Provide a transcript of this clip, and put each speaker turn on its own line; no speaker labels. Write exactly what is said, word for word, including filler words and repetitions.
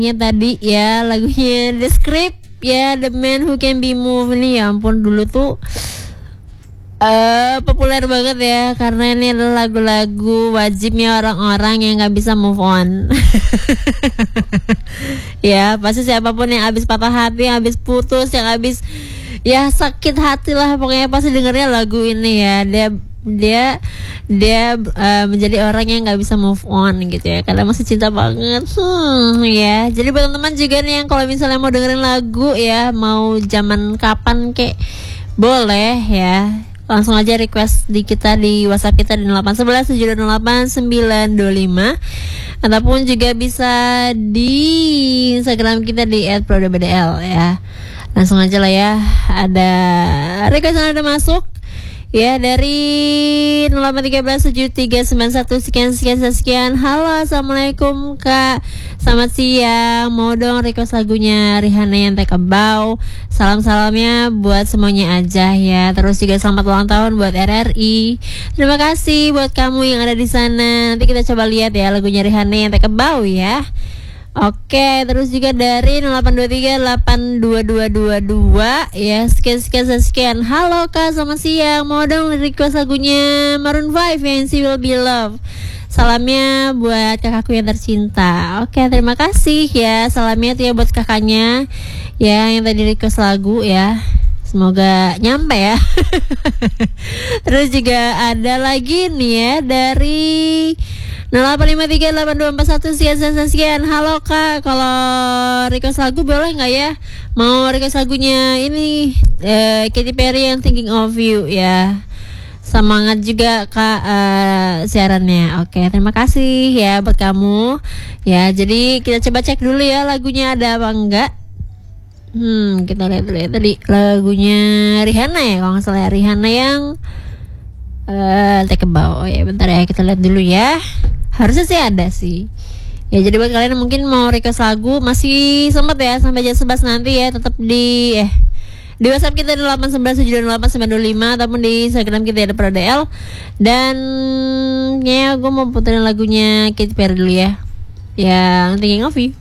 Ya tadi ya lagunya The Script ya, The Man Who Can Be Moved ini ya ampun dulu tuh uh, populer banget ya, karena ini adalah lagu-lagu wajibnya orang-orang yang nggak bisa move on. Ya pasti siapapun yang habis patah hati, yang habis putus, yang habis ya sakit hati lah pokoknya pasti dengernya lagu ini ya. Dia dia dia uh, menjadi orang yang nggak bisa move on gitu ya, karena masih cinta banget. Hmm, ya. Jadi buat teman-teman juga nih yang kalau misalnya mau dengerin lagu ya, mau zaman kapan kek boleh ya, langsung aja request di kita di WhatsApp kita di nol delapan satu satu tujuh nol delapan sembilan dua lima, ataupun juga bisa di Instagram kita di et proda b d l ya. Langsung aja lah ya, ada request yang ada masuk ya dari nol delapan tiga belas tujuh tiga sembilan satu sekian sekian sekian. Halo, assalamualaikum kak, selamat siang, mau dong request lagunya Rihanna yang Take a Bow. Salam-salamnya buat semuanya aja ya. Terus juga selamat ulang tahun buat R R I. Terima kasih buat kamu yang ada di sana. Nanti kita coba lihat ya lagunya Rihanna yang Take a Bow ya. Oke, terus juga dari nol delapan dua tiga delapan dua dua dua dua ya, sekian sekian sekian. Halo kak, selamat siang, mau dong request lagunya Maroon five yang She Will Be Loved. Salamnya buat kakakku yang tercinta. Oke, terima kasih ya, salamnya tuh ya buat kakaknya ya yang tadi request lagu ya. Semoga nyampe ya. Terus juga ada lagi nih ya dari nol delapan lima tiga delapan dua empat satu sekian sekian sekian. Halo kak, kalau request lagu boleh nggak ya? Mau request lagunya ini uh, Katy Perry yang Thinking of You ya. Semangat juga kak uh, siarannya. Oke, terima kasih ya buat kamu ya. Jadi kita coba cek dulu ya lagunya ada apa enggak. Hmm, kita lihat dulu ya tadi lagunya Rihanna ya, kalau nggak salah ya, Rihanna yang uh, Take a Bow. Oh ya, bentar ya, kita lihat dulu ya. Harusnya sih ada sih. Ya jadi buat kalian yang mungkin mau request lagu masih sempat ya sampai jam sebelas nanti ya, tetap di eh di WhatsApp kita di delapan satu satu tujuh nol delapan sembilan dua lima ataupun di Instagram kita ada Proda L. Dan ya gue mau puterin lagunya Katy Perry dulu ya, yang Thinking of You.